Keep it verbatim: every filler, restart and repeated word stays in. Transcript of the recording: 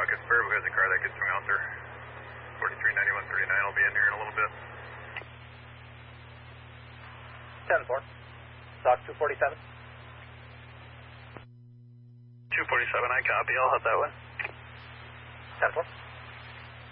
Rocket Spur, who has a car that could swing out there. forty-three ninety-one thirty-nine will be in here in a little bit. ten four. Stock two forty-seven. two forty-seven, I copy. I'll hit that one. ten four.